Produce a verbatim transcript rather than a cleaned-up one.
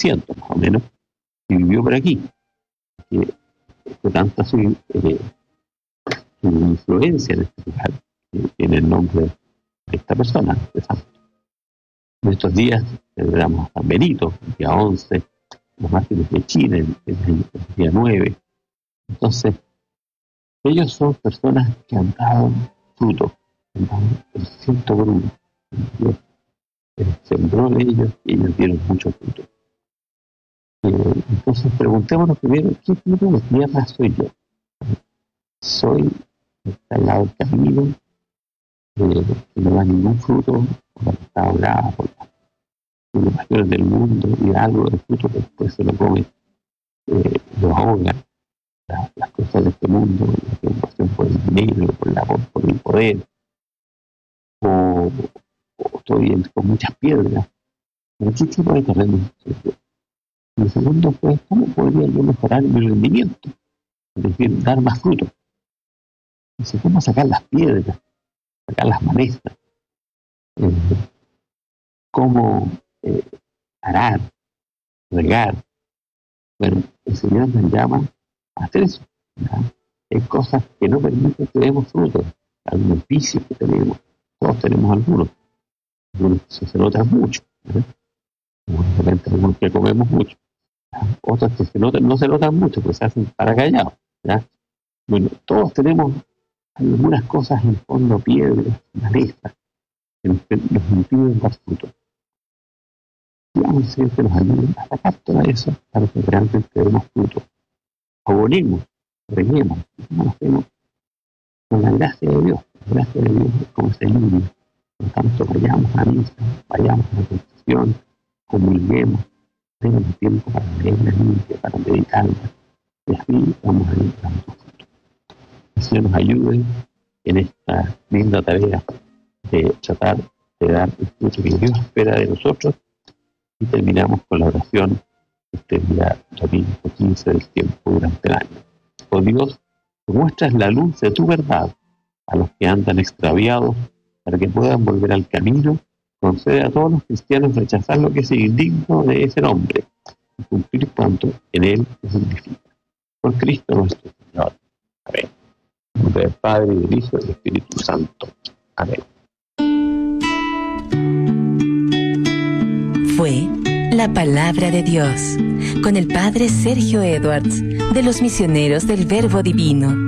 ochocientos más o menos, y vivió por aquí. Que fue tanta su, eh, su influencia en este lugar, que tiene el nombre de esta persona, de santo. En estos días celebramos a San Benito, el día once, los mártires de Chile, el, el, el día nueve. Entonces, ellos son personas que han dado fruto, han dado el ciento por uno. Dios sembró en ellos y ellos dieron mucho fruto. Eh, entonces, preguntémonos primero, ¿qué fruto de tierra soy yo? Soy el que está al lado del camino, eh, que no da ningún fruto, porque está ahogada por las preocupaciones del mundo y da algo de fruto que después se lo come, eh, lo ahoga. La, las cosas de este mundo, la preocupación por el dinero, por, la, por, por el poder, o, o estoy en, con muchas piedras. ¿En qué tipo de terreno soy yo? Y el segundo fue, ¿cómo podría yo mejorar mi rendimiento? Es decir, dar más fruto. Entonces, ¿cómo sacar las piedras? Sacar las malezas. Eh, ¿Cómo eh, arar? Regar. Bueno, el Señor nos llama a hacer eso. ¿Verdad? Hay cosas que no permiten que demos frutos. Algunos vicios que tenemos. Todos tenemos algunos. Algunos que se notan mucho. ¿Verdad? De repente algunos que comemos mucho. ¿Verdad? Otros que se notan, no se notan mucho, pues se hacen para callados. ¿Verdad? Bueno, todos tenemos algunas cosas en fondo, piedras, malezas, que nos, que nos impiden dar fruto. Y vamos a decir que nos ayuden a sacar todo eso para que realmente demos fruto. Abonemos, reguemos, ¿cómo lo hacemos? Con la gracia de Dios. La gracia de Dios es como ese niño. Por tanto, vayamos a misa, vayamos a la confesión, comulguemos, tengamos tiempo para leer la Biblia, para meditarla, y así vamos a ir dando fruto. Que el Señor nos ayude en esta linda tarea de tratar de dar el fruto que Dios espera de nosotros, y terminamos con la oración este día domingo quince del tiempo durante el año. Oh Dios, tú muestras la luz de tu verdad a los que andan extraviados para que puedan volver al camino. Concede a todos los cristianos rechazar lo que es indigno de ese nombre y cumplir cuanto en él se significa. Por Cristo nuestro Señor. Amén. En nombre del Padre, y del Hijo y del Espíritu Santo. Amén. Fue la Palabra de Dios con el Padre Sergio Edwards de los Misioneros del Verbo Divino.